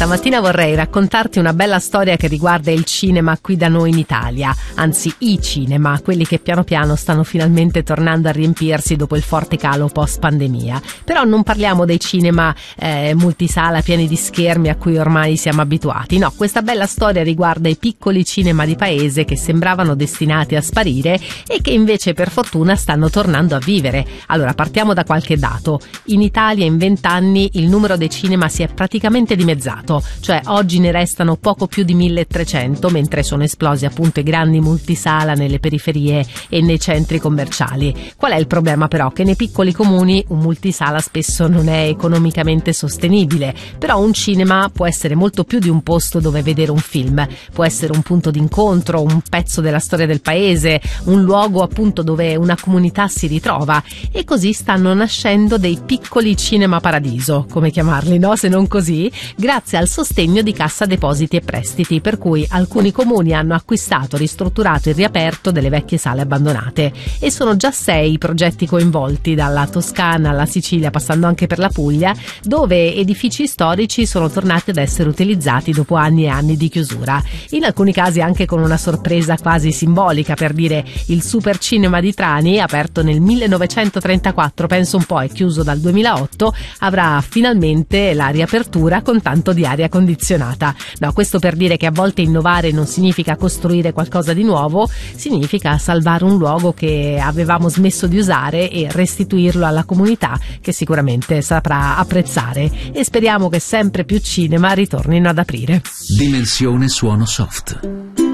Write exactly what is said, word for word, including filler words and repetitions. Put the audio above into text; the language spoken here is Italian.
Stamattina vorrei raccontarti una bella storia che riguarda il cinema qui da noi in Italia, anzi i cinema, quelli che piano piano stanno finalmente tornando a riempirsi dopo il forte calo post pandemia. Però non parliamo dei cinema eh, multisala pieni di schermi a cui ormai siamo abituati, no, questa bella storia riguarda i piccoli cinema di paese che sembravano destinati a sparire e che invece per fortuna stanno tornando a vivere. Allora partiamo da qualche dato. In Italia in vent'anni il numero dei cinema si è praticamente dimezzato, cioè oggi ne restano poco più di milletrecento, mentre sono esplosi appunto i grandi multisala nelle periferie e nei centri commerciali. Qual è il problema però? Che nei piccoli comuni un multisala spesso non è economicamente sostenibile, però un cinema può essere molto più di un posto dove vedere un film, può essere un punto d'incontro, un pezzo della storia del paese, un luogo appunto dove una comunità si ritrova, e così stanno nascendo dei piccoli cinema paradiso, come chiamarli, no? Se non così, grazie al sostegno di Cassa Depositi e Prestiti, per cui alcuni comuni hanno acquistato, ristrutturato e riaperto delle vecchie sale abbandonate, e sono già sei i progetti coinvolti, dalla Toscana alla Sicilia passando anche per la Puglia, dove edifici storici sono tornati ad essere utilizzati dopo anni e anni di chiusura, in alcuni casi anche con una sorpresa quasi simbolica. Per dire, il Super Cinema di Trani, aperto nel millenovecentotrentaquattro, penso un po', e chiuso dal duemilaotto, avrà finalmente la riapertura con tanto di aria condizionata. No, questo per dire che a volte innovare non significa costruire qualcosa di nuovo, significa salvare un luogo che avevamo smesso di usare e restituirlo alla comunità, che sicuramente saprà apprezzare, e speriamo che sempre più cinema ritornino ad aprire. Dimensione Suono Soft.